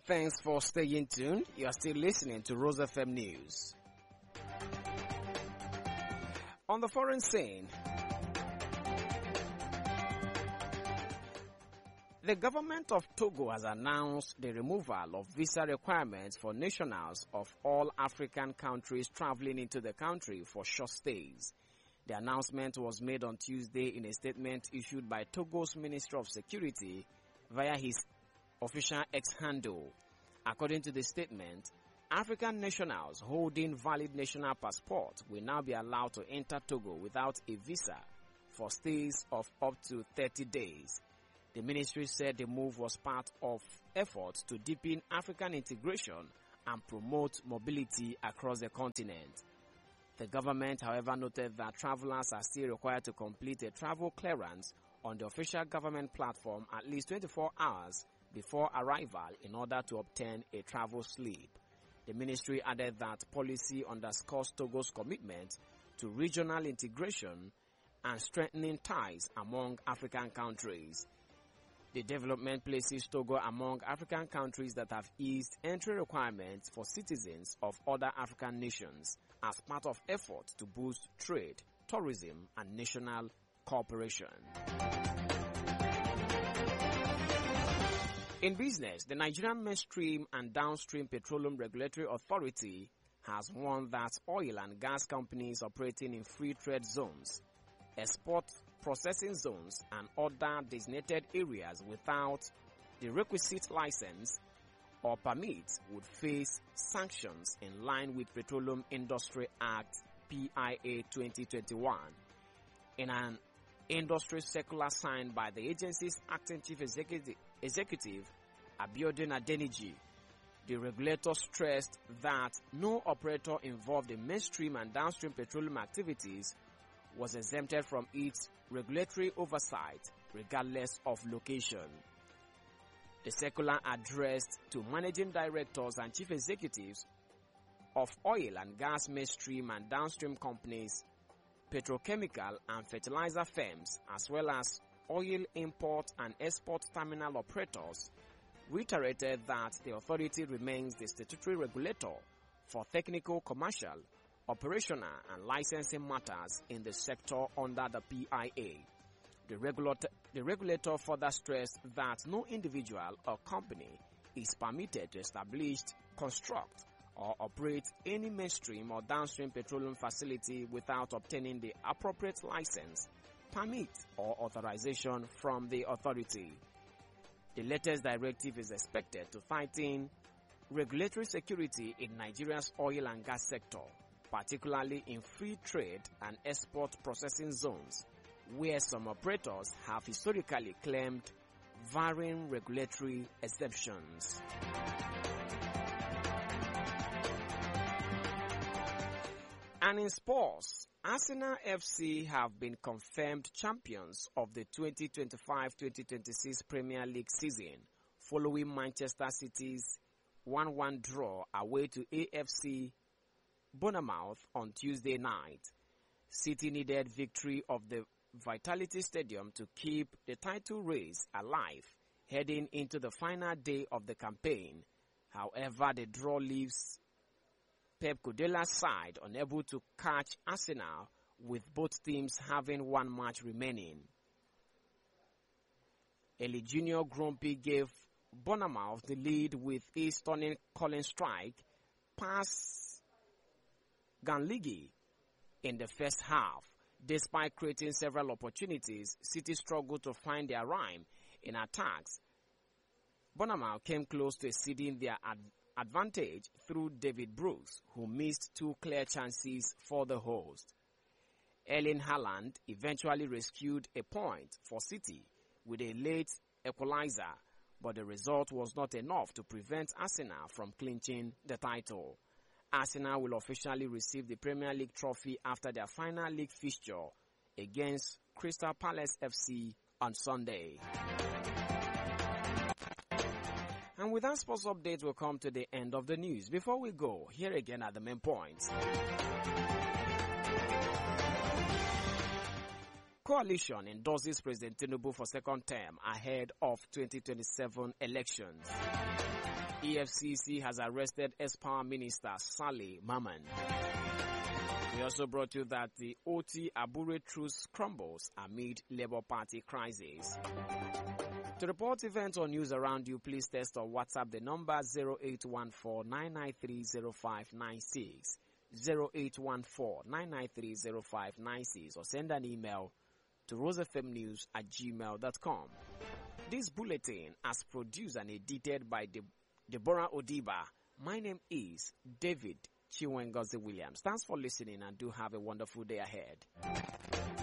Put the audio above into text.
Thanks for staying tuned. You are still listening to Rose FM News. On the foreign scene, the government of Togo has announced the removal of visa requirements for nationals of all African countries traveling into the country for short stays. The announcement was made on Tuesday in a statement issued by Togo's Minister of Security via his official X handle. According to the statement, African nationals holding valid national passports will now be allowed to enter Togo without a visa for stays of up to 30 days. The ministry said the move was part of efforts to deepen African integration and promote mobility across the continent. The government, however, noted that travelers are still required to complete a travel clearance on the official government platform at least 24 hours before arrival in order to obtain a travel slip. The ministry added that policy underscores Togo's commitment to regional integration and strengthening ties among African countries. The development places Togo among African countries that have eased entry requirements for citizens of other African nations as part of efforts to boost trade, tourism, and national cooperation. In business, the Nigerian Mainstream and Downstream Petroleum Regulatory Authority has warned that oil and gas companies operating in free trade zones, export processing zones, and other designated areas without the requisite license or permit would face sanctions in line with Petroleum Industry Act PIA 2021. In an industry circular signed by the agency's acting chief executive Abiodun Adeniji, the regulator stressed that no operator involved in mainstream and downstream petroleum activities was exempted from its regulatory oversight regardless of location. The circular addressed to managing directors and chief executives of oil and gas mainstream and downstream companies, petrochemical and fertilizer firms, as well as oil import and export terminal operators, reiterated that the authority remains the statutory regulator for technical, commercial, operational and licensing matters in the sector under the PIA. The regulator further stressed that no individual or company is permitted to establish, construct, or operate any mainstream or downstream petroleum facility without obtaining the appropriate license, permit, or authorization from the authority. The latest directive is expected to tighten regulatory security in Nigeria's oil and gas sector, particularly in free trade and export processing zones, where some operators have historically claimed varying regulatory exemptions. And in sports, Arsenal FC have been confirmed champions of the 2025-2026 Premier League season following Manchester City's 1-1 draw away to AFC Bournemouth on Tuesday night. City needed victory of the Vitality Stadium to keep the title race alive heading into the final day of the campaign. However, the draw leaves Pep Guardiola's side unable to catch Arsenal, with both teams having one match remaining. Eli Junior Grumpy gave Bournemouth the lead with a stunning calling strike past Ganligi in the first half. Despite creating several opportunities, City struggled to find their rhyme in attacks. Bournemouth came close to exceeding their advantage through David Brooks, who missed two clear chances for the host. Erling Haaland eventually rescued a point for City with a late equalizer, but the result was not enough to prevent Arsenal from clinching the title. Arsenal will officially receive the Premier League trophy after their final league fixture against Crystal Palace FC on Sunday. And with that sports update, we'll come to the end of the news. Before we go, here again are the main points. Coalition endorses President Tinubu for second term ahead of 2027 elections. EFCC has arrested ex-Power Minister Saleh Maman. We also brought you that the OT Abure truce crumbles amid Labour Party crisis. To report events or news around you, please text or WhatsApp the number 0814-993-0596, 0814-993-0596, or send an email to rosefmnews@gmail.com. This bulletin, as produced and edited by Deborah Odiba, my name is David Chiwengozi Williams. Thanks for listening and do have a wonderful day ahead.